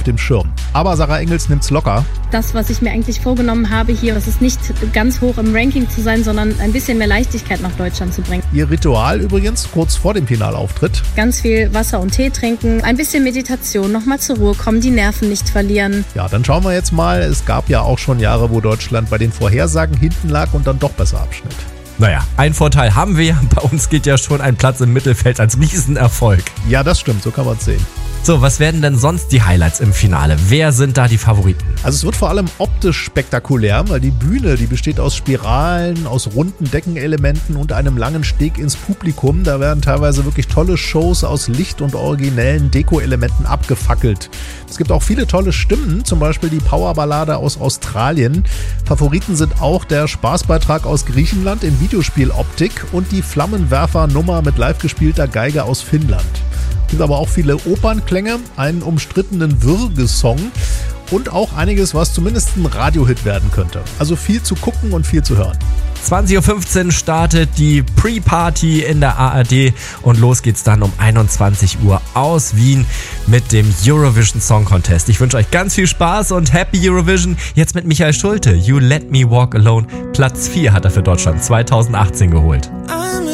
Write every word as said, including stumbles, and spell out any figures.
dem Schirm. Aber Sarah Engels nimmt's locker. Das, was ich mir eigentlich vorgenommen habe hier, das ist nicht ganz hoch im Ranking zu sein, sondern ein bisschen mehr Leichtigkeit nach Deutschland zu bringen. Ihr Ritual übrigens kurz vor dem Finalauftritt. Ganz viel Wasser und Tee trinken, ein bisschen Meditation, nochmal zur Ruhe kommen, die Nerven nicht verlieren. Ja, dann schauen wir jetzt mal. Es gab ja auch schon Jahre, wo Deutschland bei den Vorhersagen hinten lag und dann doch besser abschnitt. Naja, einen Vorteil haben wir. Bei uns gilt ja schon ein Platz im Mittelfeld als Riesenerfolg. Ja, das stimmt, so kann man es sehen. So, was werden denn sonst die Highlights im Finale? Wer sind da die Favoriten? Also es wird vor allem optisch spektakulär, weil die Bühne, die besteht aus Spiralen, aus runden Deckenelementen und einem langen Steg ins Publikum. Da werden teilweise wirklich tolle Shows aus Licht und originellen Deko-Elementen abgefackelt. Es gibt auch viele tolle Stimmen, zum Beispiel die Powerballade aus Australien. Favoriten sind auch der Spaßbeitrag aus Griechenland in Videospieloptik und die Flammenwerfer-Nummer mit live gespielter Geige aus Finnland. Es gibt aber auch viele Opernklänge, einen umstrittenen Würgesong und auch einiges, was zumindest ein Radiohit werden könnte. Also viel zu gucken und viel zu hören. zwanzig Uhr fünfzehn startet die Pre-Party in der A R D und los geht's dann um einundzwanzig Uhr aus Wien mit dem Eurovision Song Contest. Ich wünsche euch ganz viel Spaß und Happy Eurovision. Jetzt mit Michael Schulte. You Let Me Walk Alone. Platz vier hat er für Deutschland zweitausendachtzehn geholt.